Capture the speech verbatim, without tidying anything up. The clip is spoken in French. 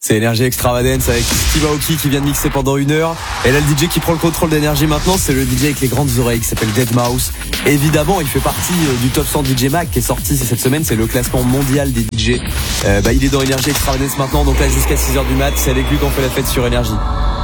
C'est Énergie Extravagance avec Steve Aoki qui vient de mixer pendant une heure. Et là, le D J qui prend le contrôle d'Énergie maintenant, c'est le D J avec les grandes oreilles qui s'appelle deadmau five. Évidemment, il fait partie du top cent D J Mag qui est sorti cette semaine. C'est le classement mondial des D J. Euh, bah, il est dans Énergie Extravagance maintenant. Donc là, jusqu'à six heures du mat, c'est avec lui qu'on fait la fête sur Énergie.